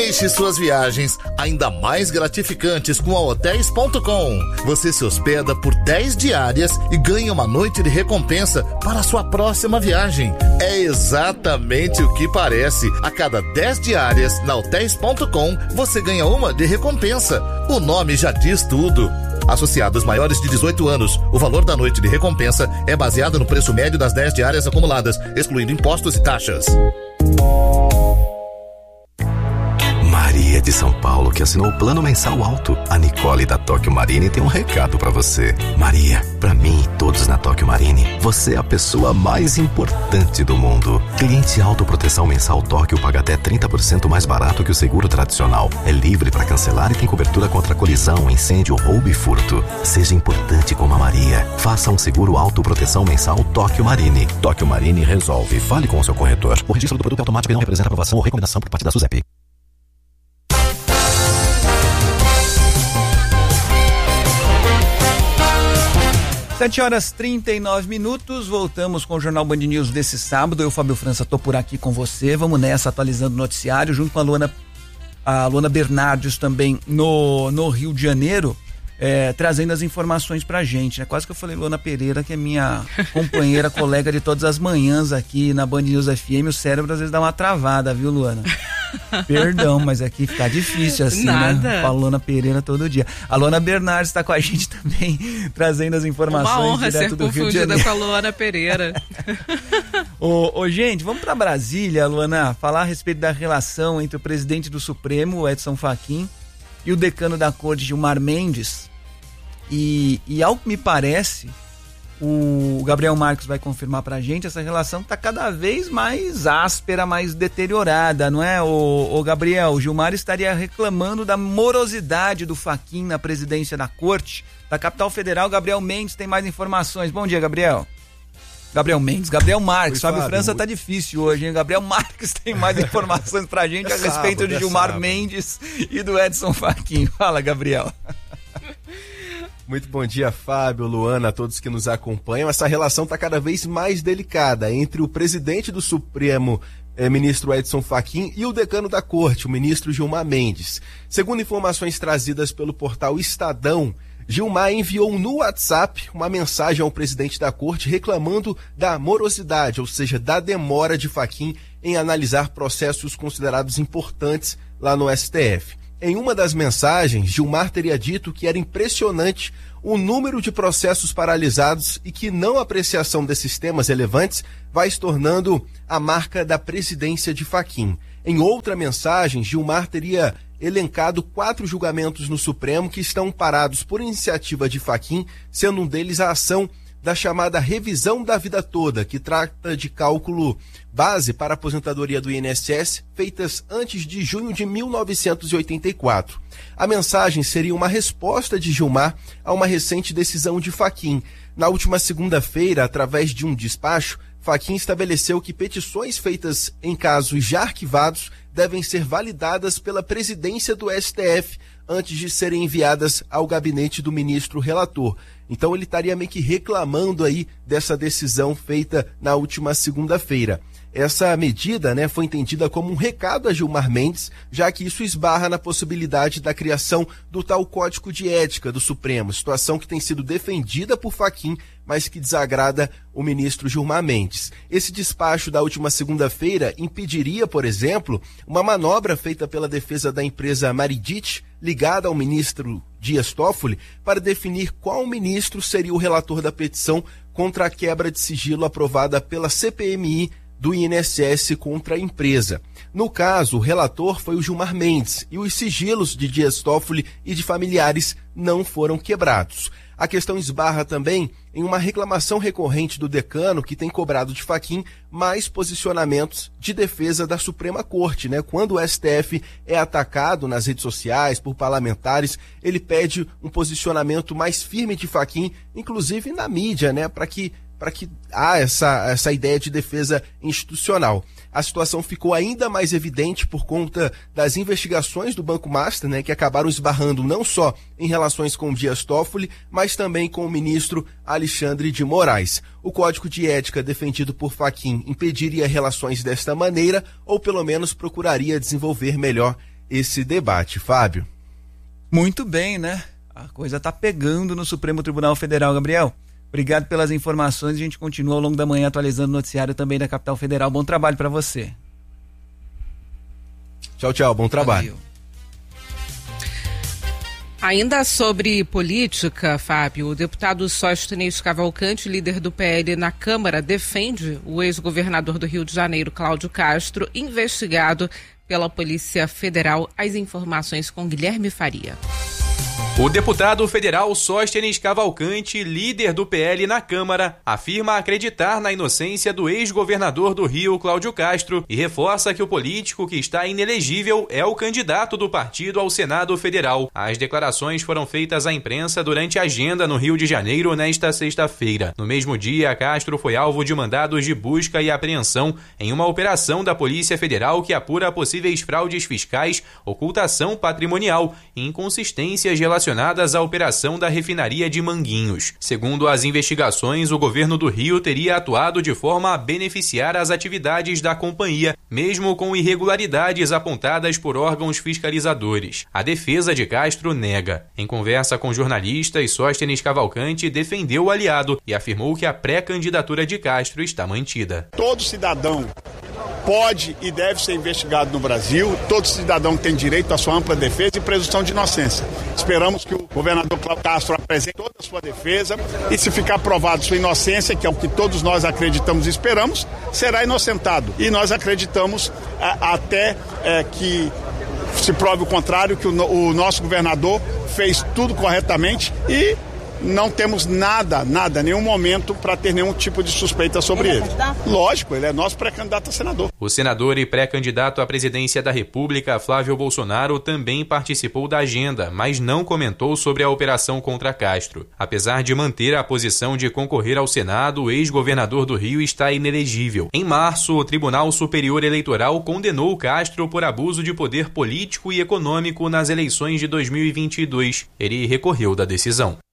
Deixe suas viagens ainda mais gratificantes com a Hotels.com. Você se hospeda por 10 diárias e ganha uma noite de recompensa para a sua próxima viagem. É exatamente o que parece. A cada 10 diárias na Hotels.com, você ganha uma de recompensa. O nome já diz tudo. Associados maiores de 18 anos, o valor da noite de recompensa é baseado no preço médio das 10 diárias acumuladas, excluindo impostos e taxas. Maria de São Paulo, que assinou o plano mensal alto. A Nicole da Tóquio Marine tem um recado pra você. Maria, pra mim e todos na Tóquio Marine, você é a pessoa mais importante do mundo. Cliente autoproteção mensal Tóquio paga até 30% mais barato que o seguro tradicional. É livre pra cancelar e tem cobertura contra colisão, incêndio, roubo e furto. Seja importante como a Maria. Faça um seguro autoproteção mensal Tóquio Marine. Tóquio Marine resolve. Fale com o seu corretor. O registro do produto é automático e não representa aprovação ou recomendação por parte da SUSEP. 7h39, voltamos com o Jornal Band News desse sábado. Eu, Fábio França, tô por aqui com você. Vamos nessa, atualizando o noticiário, junto com a Luana Bernardes também no Rio de Janeiro, trazendo as informações pra gente, né? Quase que eu falei Luana Pereira, que é minha companheira, colega de todas as manhãs aqui na Band News FM. O cérebro às vezes dá uma travada, viu, Luana? Perdão, mas aqui fica difícil assim, Nada. né? Falo Luana Pereira todo dia. A Luana Bernardes está com a gente também, trazendo as informações. Uma honra direto ser do Rio de confundida Janeiro. com a Luana Pereira. Gente, vamos para Brasília, Luana, falar a respeito da relação entre o presidente do Supremo, Edson Fachin, e o decano da Corte, Gilmar Mendes. E ao que me parece, o Gabriel Marques vai confirmar pra gente, essa relação tá cada vez mais áspera, mais deteriorada, não é, o Gabriel? O Gilmar estaria reclamando da morosidade do Fachin na presidência da Corte da Capital Federal. Gabriel Mendes tem mais informações. Bom dia, Gabriel. Gabriel Marques. Fábio França tá difícil hoje, hein? Gabriel Marques tem mais informações pra gente a respeito de Gilmar Mendes e do Edson Fachin. Fala, Gabriel. Muito bom dia, Fábio, Luana, a todos que nos acompanham. Essa relação está cada vez mais delicada entre o presidente do Supremo, ministro Edson Fachin, e o decano da Corte, o ministro Gilmar Mendes. Segundo informações trazidas pelo portal Estadão, Gilmar enviou no WhatsApp uma mensagem ao presidente da Corte reclamando da morosidade, ou seja, da demora de Fachin em analisar processos considerados importantes lá no STF. Em uma das mensagens, Gilmar teria dito que era impressionante o número de processos paralisados e que não apreciação desses temas relevantes vai se tornando a marca da presidência de Fachin. Em outra mensagem, Gilmar teria elencado 4 julgamentos no Supremo que estão parados por iniciativa de Fachin, sendo um deles a ação da chamada revisão da vida toda, que trata de cálculo base para a aposentadoria do INSS, feitas antes de junho de 1984. A mensagem seria uma resposta de Gilmar a uma recente decisão de Fachin. Na última segunda-feira, através de um despacho, Fachin estabeleceu que petições feitas em casos já arquivados devem ser validadas pela presidência do STF antes de serem enviadas ao gabinete do ministro relator. Então ele estaria meio que reclamando aí dessa decisão feita na última segunda-feira. Essa medida, foi entendida como um recado a Gilmar Mendes, já que isso esbarra na possibilidade da criação do tal Código de Ética do Supremo, situação que tem sido defendida por Fachin, mas que desagrada o ministro Gilmar Mendes. Esse despacho da última segunda-feira impediria, por exemplo, uma manobra feita pela defesa da empresa Maridit, ligada ao ministro Dias Toffoli, para definir qual ministro seria o relator da petição contra a quebra de sigilo aprovada pela CPMI do INSS contra a empresa. No caso, o relator foi o Gilmar Mendes e os sigilos de Dias Toffoli e de familiares não foram quebrados. A questão esbarra também em uma reclamação recorrente do decano, que tem cobrado de Fachin mais posicionamentos de defesa da Suprema Corte, Quando o STF é atacado nas redes sociais por parlamentares, ele pede um posicionamento mais firme de Fachin, inclusive na mídia, para que há essa ideia de defesa institucional. A situação ficou ainda mais evidente por conta das investigações do Banco Master, que acabaram esbarrando não só em relações com Dias Toffoli, mas também com o ministro Alexandre de Moraes. O Código de Ética defendido por Fachin impediria relações desta maneira, ou pelo menos procuraria desenvolver melhor esse debate, Fábio. Muito bem, né? A coisa tá pegando no Supremo Tribunal Federal, Gabriel. Obrigado pelas informações. A gente continua ao longo da manhã atualizando o noticiário também da Capital Federal. Bom trabalho para você. Tchau, tchau. Bom trabalho. Valeu. Ainda sobre política, Fábio, o deputado Sóstenes Cavalcante, líder do PL na Câmara, defende o ex-governador do Rio de Janeiro, Cláudio Castro, investigado pela Polícia Federal. As informações com Guilherme Faria. O deputado federal Sóstenes Cavalcante, líder do PL na Câmara, afirma acreditar na inocência do ex-governador do Rio, Cláudio Castro, e reforça que o político que está inelegível é o candidato do partido ao Senado Federal. As declarações foram feitas à imprensa durante a agenda no Rio de Janeiro nesta sexta-feira. No mesmo dia, Castro foi alvo de mandados de busca e apreensão em uma operação da Polícia Federal que apura possíveis fraudes fiscais, ocultação patrimonial e inconsistências relacionadas à operação da refinaria de Manguinhos. Segundo as investigações, o governo do Rio teria atuado de forma a beneficiar as atividades da companhia, mesmo com irregularidades apontadas por órgãos fiscalizadores. A defesa de Castro nega. Em conversa com jornalistas, Sóstenes Cavalcante defendeu o aliado e afirmou que a pré-candidatura de Castro está mantida. Todo cidadão pode e deve ser investigado no Brasil. Todo cidadão tem direito à sua ampla defesa e presunção de inocência. Esperamos que o governador Cláudio Castro apresente toda a sua defesa e, se ficar provado sua inocência, que é o que todos nós acreditamos e esperamos, será inocentado. E nós acreditamos até que se prove o contrário, que o nosso governador fez tudo corretamente e não temos nada, nenhum momento para ter nenhum tipo de suspeita sobre ele. Lógico, ele é nosso pré-candidato a senador. O senador e pré-candidato à presidência da República, Flávio Bolsonaro, também participou da agenda, mas não comentou sobre a operação contra Castro. Apesar de manter a posição de concorrer ao Senado, o ex-governador do Rio está inelegível. Em março, o Tribunal Superior Eleitoral condenou Castro por abuso de poder político e econômico nas eleições de 2022. Ele recorreu da decisão.